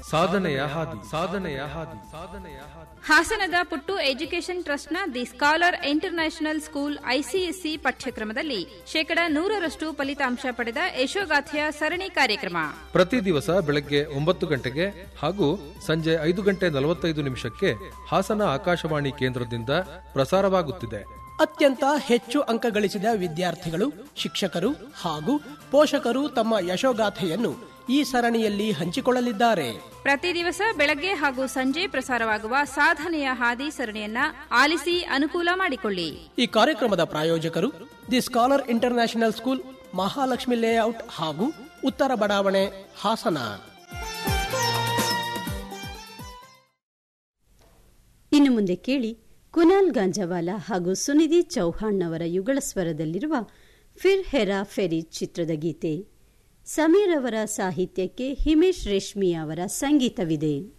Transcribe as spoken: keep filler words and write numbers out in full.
ಸಾಧನೆಯ ಹಾದಿ ಸಾಧನೆಯ ಹಾದಿ ಸಾಧನೆಯ ಹಾದಿ. ಹಾಸನದ ಪುಟ್ಟು ಎಜುಕೇಷನ್ ಟ್ರಸ್ಟ್ನ the scholar international school ICSE ಪಠ್ಯಕ್ರಮದಲ್ಲಿ ಶೇಕಡಾ ನೂರರಷ್ಟು ಫಲಿತಾಂಶ ಪಡೆದ ಯಶೋಗಾಥೆಯ ಸರಣಿ ಕಾರ್ಯಕ್ರಮ ಪ್ರತಿ ದಿವಸ ಬೆಳಗ್ಗೆ ಒಂಬತ್ತು ಗಂಟೆಗೆ ಹಾಗೂ ಸಂಜೆ ಐದು ಗಂಟೆ ನಲವತ್ತೈದು ನಿಮಿಷಕ್ಕೆ ಹಾಸನ ಆಕಾಶವಾಣಿ ಕೇಂದ್ರದಿಂದ ಪ್ರಸಾರವಾಗುತ್ತಿದೆ. ಅತ್ಯಂತ ಹೆಚ್ಚು ಅಂಕ ಗಳಿಸಿದ ವಿದ್ಯಾರ್ಥಿಗಳು, ಶಿಕ್ಷಕರು ಹಾಗೂ ಪೋಷಕರು ತಮ್ಮ ಯಶೋಗಾಥೆಯನ್ನು ಈ ಸರಣಿಯಲ್ಲಿ ಹಂಚಿಕೊಳ್ಳಲಿದ್ದಾರೆ. ಪ್ರತಿ ದಿವಸ ಬೆಳಗ್ಗೆ ಹಾಗೂ ಸಂಜೆ ಪ್ರಸಾರವಾಗುವ ಸಾಧನೆಯ ಹಾದಿ ಸರಣಿಯನ್ನ ಆಲಿಸಿ ಅನುಕೂಲ ಮಾಡಿಕೊಳ್ಳಿ. ಈ ಕಾರ್ಯಕ್ರಮದ ಪ್ರಾಯೋಜಕರು the scholar international school, Mahalakshmi layout ಹಾಗೂ ಉತ್ತರ ಬಡಾವಣೆ, ಹಾಸನ. ಇನ್ನು ಮುಂದೆ ಕೇಳಿ ಕುನಾಲ್ ಗಾಂಜಾವಾಲಾ ಹಾಗೂ ಸುನಿಧಿ ಚೌಹಾಣ್ ಅವರ ಯುಗಳ ಸ್ವರದಲ್ಲಿರುವ ಫಿರ್ ಹೆರಾ ಫೆರಿ ಚಿತ್ರದ ಗೀತೆ. ಸಮೀರ್ ಅವರ ಸಾಹಿತ್ಯಕ್ಕೆ ಹಿಮೇಶ್ ರೇಷ್ಮಿ ಅವರ ಸಂಗೀತವಿದೆ.